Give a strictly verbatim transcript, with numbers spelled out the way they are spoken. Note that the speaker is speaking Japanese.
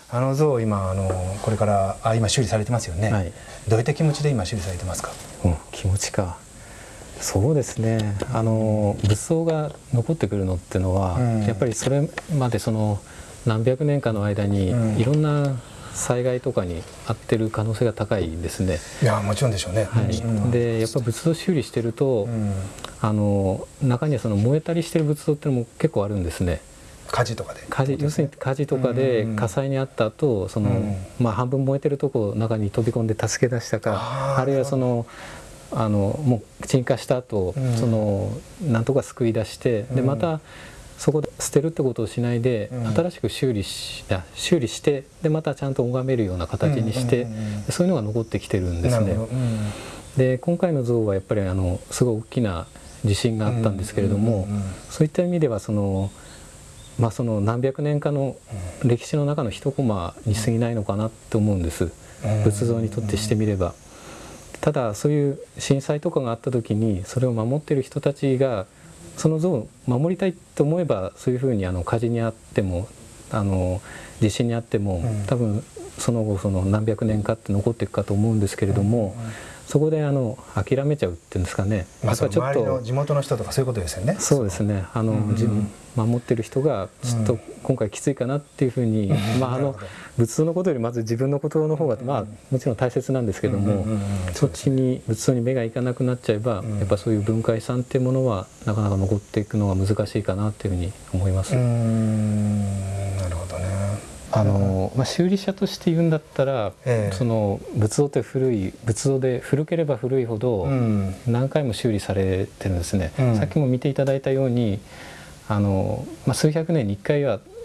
あの像今あのこれからあ今修理されてますよね、はい、どういった気持ちで今修理されてますか？ うん、気持ちか。そうですね、あの仏像が残ってくるのっていうのは、うん、やっぱりそれまでその何百年かの間にいろんな災害とかに遭ってる可能性が高いですね。 いやもちろんでしょうね。 はい、うん、でやっぱ仏像修理してると、うん、あの中にはその燃えたりしてる仏像っていうのも結構あるんですね。 火事とかで、 火事、要するに火事とかで火災にあった後、その、うん、まあ半分燃えてるとこ中に飛び込んで助け出したか、あ, あるいはそのあのもう鎮火した後、うん、そのなんとか救い出して、うん、でまたそこで捨てるってことをしないで、うん、新しく修理し修理してでまたちゃんと拝めるような形にして、そういうのが残ってきてるんですね。うん、で今回の像はやっぱりあのすごい大きな地震があったんですけれども、そういった意味ではそのまあその何百年かの歴史の中の一コマに過ぎないのかなと思うんです、仏像にとってしてみれば。ただそういう震災とかがあった時にそれを守っている人たちがその像を守りたいと思えばそういうふうにあの火事にあってもあの地震にあっても多分その後その何百年かって残っていくかと思うんですけれども、そこであの諦めちゃうっていうんですかね。 まあ、ちょっと周りの地元の人とかそういうことですよね。 そうですね。あの、うん、守ってる人がちょっと今回きついかなっていうふうに、うん、まああの仏像のことよりまず自分のことの方がまあもちろん大切なんですけども、そっちに仏像に目がいかなくなっちゃえば、うん、やっぱそういう文化遺産っていうものはなかなか残っていくのが難しいかなっていうふうに思います。 うーん、なるほどね。 あのまあ、修理者として言うんだったら、ええ、その仏像って古い仏像で古ければ古いほど何回も修理されてるんですね、うん、さっきも見ていただいたようにあの、まあ、数百年にいっかいは